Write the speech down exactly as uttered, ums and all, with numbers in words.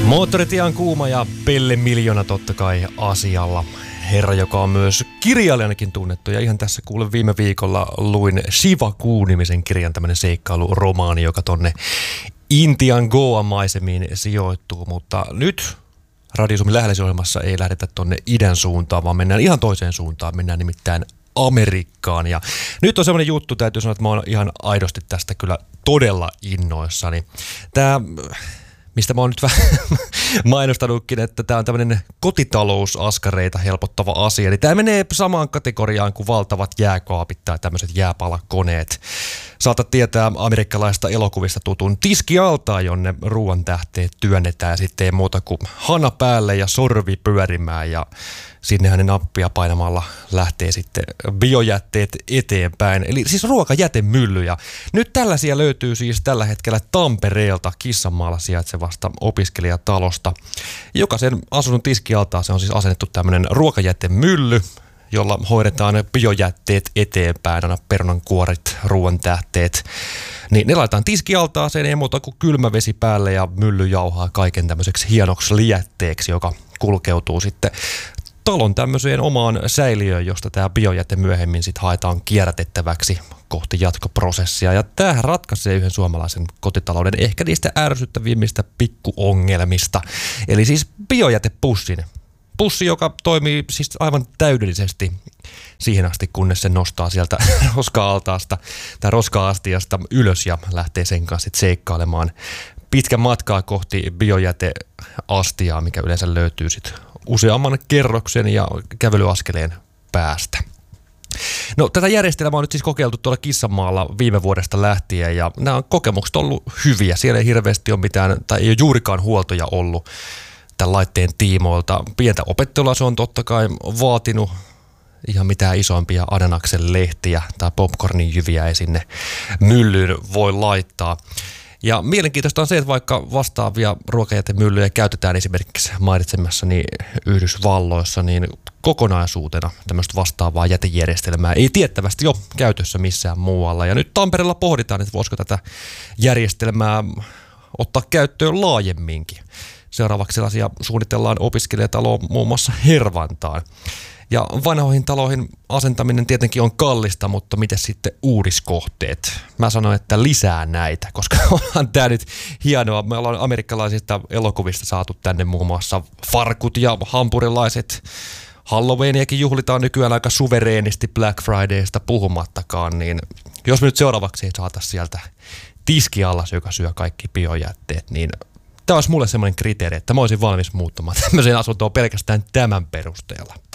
Moottoritie on kuuma ja Pelle Miljoona totta kai asialla. Herra, joka on myös kirjailijanakin tunnettu. Ja ihan tässä kuulen viime viikolla luin Shiva Kuu-nimisen kirjan, tämmöinen seikkailuromaani, joka tonne Intian Goa-maisemiin sijoittuu. Mutta nyt Radio Suomi Lähellisyohjelmassa ei lähdetä tonne idän suuntaan, vaan mennään ihan toiseen suuntaan. Mennään nimittäin Amerikkaan. Ja nyt on semmoinen juttu, täytyy sanoa, että mä oon ihan aidosti tästä kyllä todella innoissani. Tää, mistä mä oon nyt vähän mainostanutkin, että tää on tämmöinen kotitalousaskareita helpottava asia. Eli tää menee samaan kategoriaan kuin valtavat jääkaapit tai tämmöiset jääpalakoneet. Saatat tietää amerikkalaista elokuvista tutun tiskialtaan, jonne ruoan tähteet työnnetään ja sitten ei muuta kuin hana päälle ja sorvi pyörimään ja sinnehän ne nappia painamalla lähtee sitten biojätteet eteenpäin. Eli siis ruokajätemylly. Ja nyt tällaisia löytyy siis tällä hetkellä Tampereelta Kissanmaalla sijaitsevasta opiskelijatalosta. Jokaisen asunnon tiskialtaan se on siis asennettu tämmöinen ruokajätemylly, jolla hoidetaan biojätteet eteenpäin, aina perunankuoret, ruoan tähteet. Niin ne laitetaan tiskialtaaseen, ei muuta kuin kylmä vesi päälle ja mylly jauhaa kaiken tämmöiseksi hienoksi lietteeksi, joka kulkeutuu sitten talon tämmöiseen omaan säiliöön, josta tämä biojäte myöhemmin sitten haetaan kierrätettäväksi kohti jatkoprosessia. Ja tämähän ratkaisee yhden suomalaisen kotitalouden ehkä niistä ärsyttävimmistä pikkuongelmista. Eli siis biojätepussin. Pussi, joka toimii siis aivan täydellisesti siihen asti, kunnes se nostaa sieltä roska-altaasta tai roska-astiasta ylös ja lähtee sen kanssa sitten seikkailemaan pitkän matkaa kohti biojäteastiaa, mikä yleensä löytyy sitten useamman kerroksen ja kävelyaskeleen päästä. No, tätä järjestelmää on nyt siis kokeiltu tuolla Kissanmaalla viime vuodesta lähtien ja nämä on kokemukset ollut hyviä. Siellä ei hirveästi ole mitään tai ei ole juurikaan huoltoja ollut tämän laitteen tiimoilta. Pientä opettelua se on totta kai vaatinut, ihan mitään isompia ananaksen lehtiä tai popcornin jyviä ei sinne myllyyn voi laittaa. Ja mielenkiintoista on se, että vaikka vastaavia ruokajätemyllyjä käytetään esimerkiksi mainitsemassani Yhdysvalloissa, niin kokonaisuutena tämmöistä vastaavaa jätejärjestelmää ei tiettävästi ole käytössä missään muualla. Ja nyt Tampereella pohditaan, että voisiko tätä järjestelmää ottaa käyttöön laajemminkin. Seuraavaksi sellaisia suunnitellaan opiskelijataloon muun muassa Hervantaan. Ja vanhoihin taloihin asentaminen tietenkin on kallista, mutta miten sitten uudiskohteet? Mä sanoin, että lisää näitä, koska onhan tää nyt hienoa. Me ollaan amerikkalaisista elokuvista saatu tänne muun muassa farkut ja hampurilaiset. Halloweeniakin juhlitaan nykyään aika suvereenisti Black Fridaysta puhumattakaan, niin jos me nyt seuraavaksi ei saata sieltä tiskiallas, joka syö kaikki biojätteet, niin tämä olisi mulle semmoinen kriteeri, että mä olisin valmis muuttamaan tämmöiseen asuntoon pelkästään tämän perusteella.